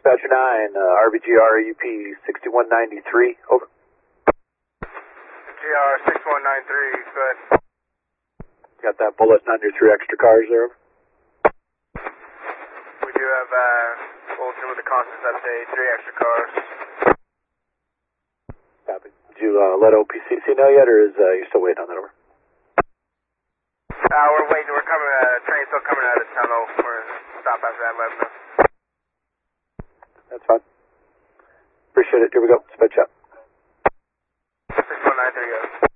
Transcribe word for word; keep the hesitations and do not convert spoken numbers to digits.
Dispatcher nine, uh, R V G R U P sixty-one ninety-three, over. G R sixty-one ninety-three, good. Got that bulletin under three extra cars there, over. We do have uh, bulletin with the constants update, three extra cars. Copy. Did you uh, let O P C C know yet, or is uh, you still waiting on that, over? Uh, we're waiting, we're coming, uh, train's still coming out of the tunnel. We're stop after that, let them know. That's fine. Appreciate it. Here we go. Sped chat. sixty-one ninety-three, go.